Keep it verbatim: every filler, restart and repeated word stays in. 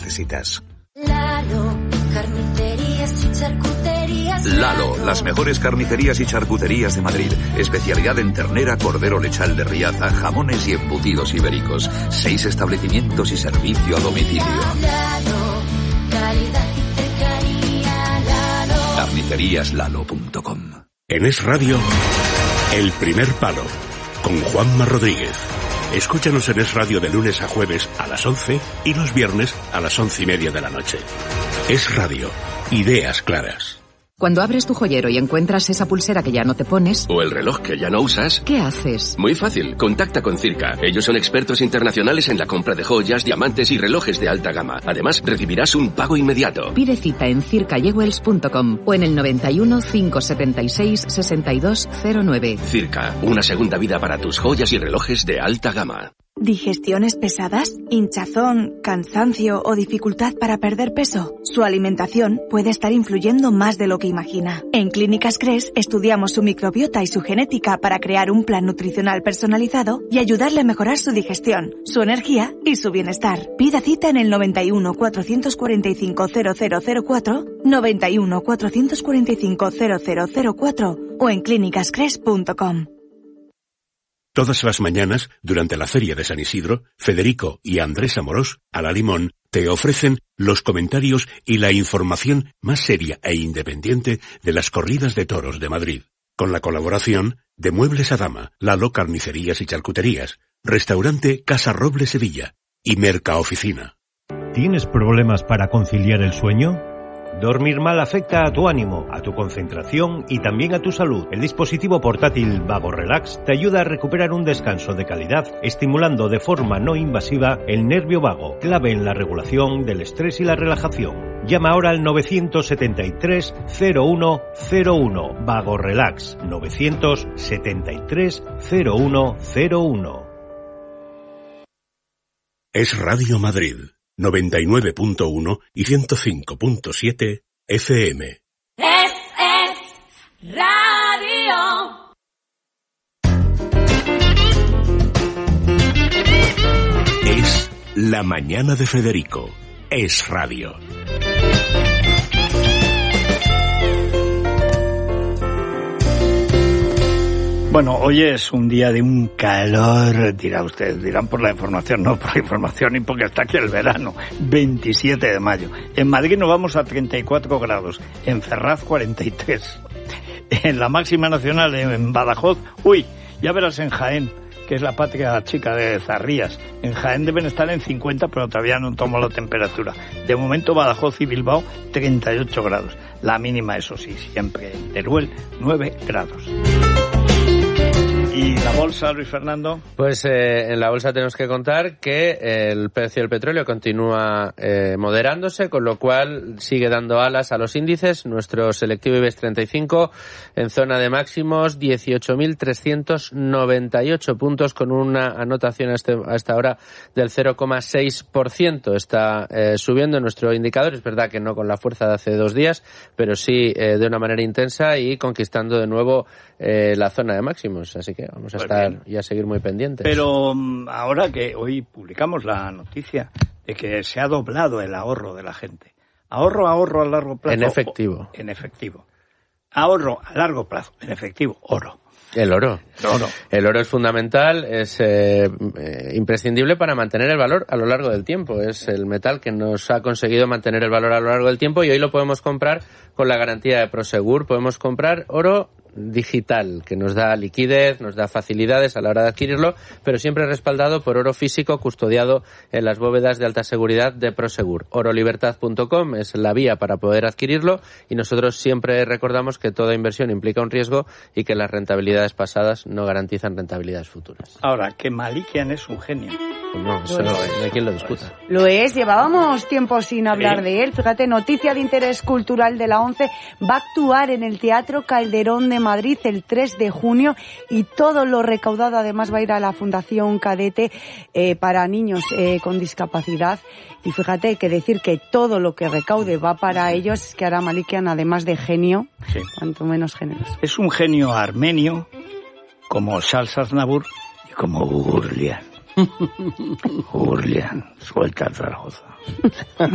necesitas. Lalo, carnicerías y charcuterías. Lalo, las mejores carnicerías y charcuterías de Madrid. Especialidad en ternera, cordero lechal de Riaza, jamones y embutidos ibéricos. Seis establecimientos y servicio a domicilio. Lalo, calidad y cercanía. Lalo. carnicerías lalo punto com. En Es Radio, El Primer Palo, con Juanma Rodríguez. Escúchanos en Es Radio de lunes a jueves a las once y los viernes a las once y media de la noche. Es Radio, ideas claras. Cuando abres tu joyero y encuentras esa pulsera que ya no te pones... O el reloj que ya no usas... ¿Qué haces? Muy fácil, contacta con Circa. Ellos son expertos internacionales en la compra de joyas, diamantes y relojes de alta gama. Además, recibirás un pago inmediato. Pide cita en circa jewels punto com o en el noventa y uno, cinco setenta y seis, sesenta y dos cero nueve. Circa, una segunda vida para tus joyas y relojes de alta gama. ¿Digestiones pesadas, hinchazón, cansancio o dificultad para perder peso? Su alimentación puede estar influyendo más de lo que imagina. En Clínicas Cres estudiamos su microbiota y su genética para crear un plan nutricional personalizado y ayudarle a mejorar su digestión, su energía y su bienestar. Pida cita en el noventa y uno, cuatrocientos cuarenta y cinco, cero cero cero cuatro, noventa y uno, cuatrocientos cuarenta y cinco, cero cero cero cuatro o en clínicas cres punto com. Todas las mañanas, durante la Feria de San Isidro, Federico y Andrés Amorós, a la Limón, te ofrecen los comentarios y la información más seria e independiente de las corridas de toros de Madrid. Con la colaboración de Muebles a Dama, Lalo Carnicerías y Charcuterías, Restaurante Casa Roble Sevilla y Mercaoficina. ¿Tienes problemas para conciliar el sueño? Dormir mal afecta a tu ánimo, a tu concentración y también a tu salud. El dispositivo portátil Vago Relax te ayuda a recuperar un descanso de calidad, estimulando de forma no invasiva el nervio vago, clave en la regulación del estrés y la relajación. Llama ahora al novecientos setenta y tres, cero uno cero uno. Vago Relax, novecientos setenta y tres, cero uno cero uno. Es Radio Madrid. noventa y nueve punto uno y ciento cinco punto siete F M. Es, es radio. Es La Mañana de Federico. Es Radio. Bueno, hoy es un día de un calor, dirá usted, dirán por la información, no por la información y porque está aquí el verano, veintisiete de mayo. En Madrid nos vamos a treinta y cuatro grados, en Ferraz cuarenta y tres, en la máxima nacional en Badajoz, uy, ya verás en Jaén, que es la patria chica de Zarrías, en Jaén deben estar en cincuenta, pero todavía no tomo la temperatura. De momento Badajoz y Bilbao treinta y ocho grados, la mínima eso sí, siempre en Teruel nueve grados. ¿Y la bolsa, Luis Fernando? Pues eh, en la bolsa tenemos que contar que el precio del petróleo continúa eh, moderándose, con lo cual sigue dando alas a los índices. Nuestro selectivo IBEX treinta y cinco en zona de máximos, dieciocho mil trescientos noventa y ocho puntos, con una anotación a, este, a esta hora del cero coma seis por ciento. Está eh, subiendo nuestro indicador, es verdad que no con la fuerza de hace dos días, pero sí eh, de una manera intensa y conquistando de nuevo eh, la zona de máximos. Así que vamos a pues estar bien. Y a seguir muy pendientes. Pero ahora que hoy publicamos la noticia de que se ha doblado el ahorro de la gente. Ahorro, ahorro a largo plazo. En efectivo. En efectivo. Ahorro a largo plazo. En efectivo, oro. El oro. El oro. El oro es fundamental, es eh, eh, imprescindible para mantener el valor a lo largo del tiempo. Es el metal que nos ha conseguido mantener el valor a lo largo del tiempo y hoy lo podemos comprar con la garantía de Prosegur. Podemos comprar oro digital, que nos da liquidez, nos da facilidades a la hora de adquirirlo, pero siempre respaldado por oro físico custodiado en las bóvedas de alta seguridad de Prosegur. oro libertad punto com es la vía para poder adquirirlo y nosotros siempre recordamos que toda inversión implica un riesgo y que las rentabilidades pasadas no garantizan rentabilidades futuras. Ahora, que Malikian es un genio. Pues no, eso no es. ¿De quién lo discuta? Lo es, llevábamos tiempo sin hablar ¿Sí? de él. Fíjate, noticia de interés cultural de la ONCE, va a actuar en el Teatro Calderón de Madrid el tres de junio y todo lo recaudado además va a ir a la Fundación Cadete eh, para niños eh, con discapacidad. Y fíjate, hay que decir que todo lo que recaude va para ellos, es que hará Malikian, además de genio, sí. cuanto menos generoso. Es un genio armenio, como Charles Aznavour y como Gurlian. Gurlian, suelta a Zaragoza.